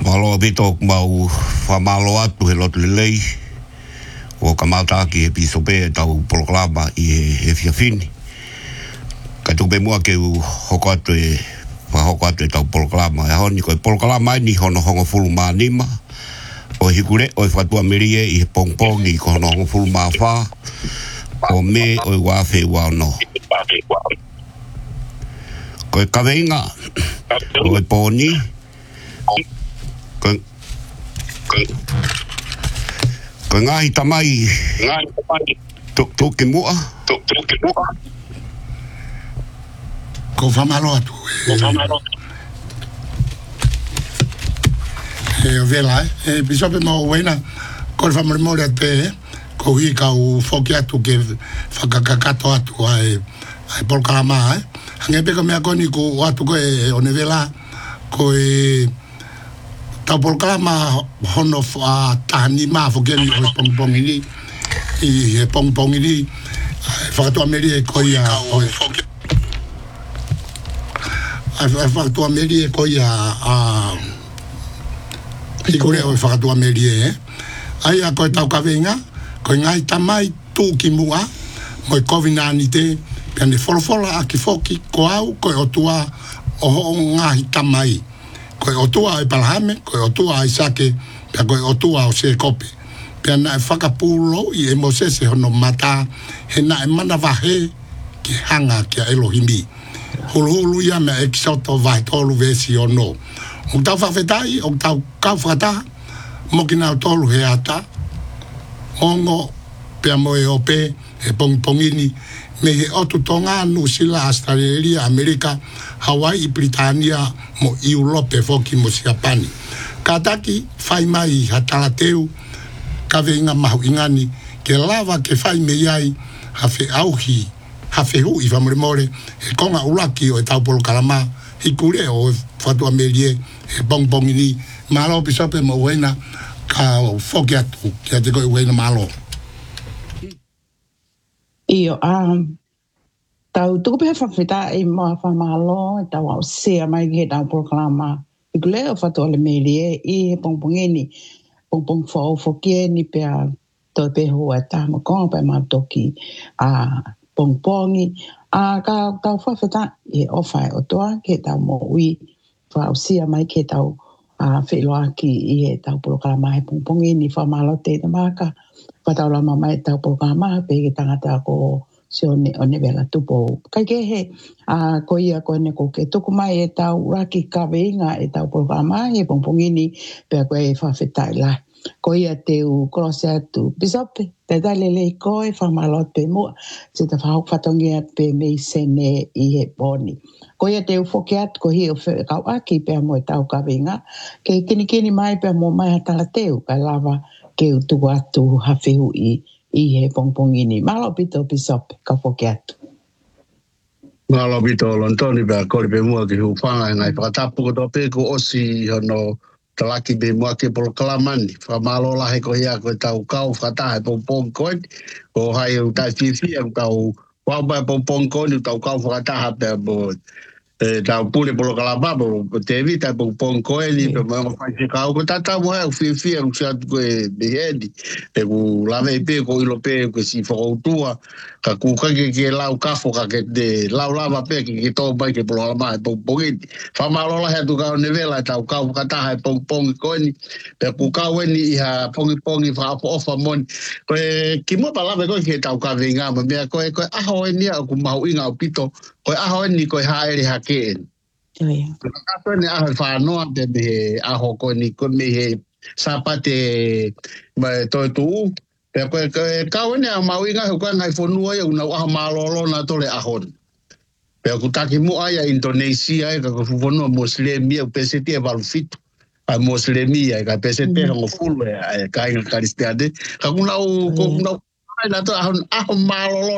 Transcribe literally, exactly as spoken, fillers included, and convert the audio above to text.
Malo bito mau famalo atu he lot lelei. O kamata ki he pisope tau proklama i he fiafini. Ka tupe mua ke u hoko atu e pa hoko atu e tau proklama. E honi koe proklama ni hono hongo fulu maa nima. O hikure o e whatua merie i he pongpong i ko hono hongo fulu maa wha. O me o i wafe wao no. Koe kaweinga o e pōni. Koe Koe ngahi tamai Tuk ke mua Ko whamaro atu E o vela E bisope mo wena Ko whamaro mole ate Ko hi ka u whoki atu ke Whakakakato atu Ai polkalama Hange peka mea koni ko atu ko e O ne vela Ko e Tau polkalama hono a tahani maa whokeri o pongpong ini i he pongpong ini whakatua meri e koi a whakatua meri e koi a i kore o whakatua meri e ai a koe tau kawenga koe ngai tamai tū ki mua moi kovina ni te piane wholofola a ki whoki ko au koe o tua o ho ngahi tamai koe otua e palahame, koe otua e sake, pia koe otua o se kope. Pia na e whakapulo i e mosese hono mata, he na e mana wahe ki hanga ki a Elohimi. Hulu hulu ia mea e kisoto vai tolu vesi o no. O tau whawhetai, o tau kau whakata, mo ki nau tolu he ata, ongo, pia mo e ope, e pongpongini, me he otu tonga nu sila Australia, Amerika, Hawaii, Britania, mo Europe, foki mo Siapani. Kataki, whai mai hatalateu, kawe inga mahu ingani, ke lava ke whai me iai, hawhe auhi, hawhe hui whamoremore, he konga uraki o e taupolo kalama, hikure o e whatua merie, he pongpongini, malo pisope mo wena, ka foki atu, kia te koe wena malo. Io, um, tau tuku peha whawhita i mua whamalo, tau au sea mai ki he tau proklama. I kule o whatua le merie i he pongpongeni, pongpong whao whokieni pia toi peho e tā makonga pe matoki a pongpongi. A ka tau whawhita i ofai o toa ki he tau mo ui whao sea mai ki he tau a whiloaki i he tau proklama he pongpongeni whamalo te te maka. Patau lama mai tau programa pe ke tangata ko se o ne, o ne vela tupo. Kai ke he a ko ia ko ne ko ke tuku mai e tau raki kaweinga e tau programa he pongpongini pe ko e whawhetai la. Ko ia te u korose atu bisope, te dalele ko e whamalot pe mua, se te whahok whatongi at pe mei sene i he poni. Ko ia te u whoke atu ko hi o kau aki pe mo e tau kaweinga, ke kini kini mai pe mo mai hatala teu, kai lava ke u tuku atu hawhihu i, i he pongpongini. Malo pito bisope, ka whoke atu. Malo pito lontoni pia kori pe mua ki hu whanga ngai whakatapu ko tope ko osi hono talaki pe mua ke polo kalamani. Whamalo lahe ko hia ko tau kau whakatahe pongpong koen. Ko hai u tai whiwhi au tau waupai pongpong koen u tau kau whakataha pia bo e tau pule polo kalababo te evita pongpong koen i pe mua whaise kau ko tatau mua au whiwhi au siatu ko e behedi. Pe ku lave i pe ko ilo pe ko si whakautua ka kukake ke lau kafo ka ke te lau lava pe ke ke tō mai ke polo alama e pongpongini. Whamalola hea tu kau nevela e tau kau kataha e pongpongi koeni. Pe ku kau eni iha pongi-pongi whaapo ofa moni. Koe ki mua palave koe ke tau kawe inga ma mea koe koe aho eni au ku mahu inga au pito. Koe aho eni koe haere hake eni. Koe kato eni aho e whanoa te mehe aho koeni koe mehe sapate toi tuu. Pea koe kau ene au mau inga koe ngai whanua ia unau aho malolo na tole ahon. Pea ku taki mua ia Indonesia e ka whanua Moslemi au peseti e walufitu. A Moslemi e ka peseti hongo fulu e ka inga karistiade. Ka kunau, kunau, aho malolo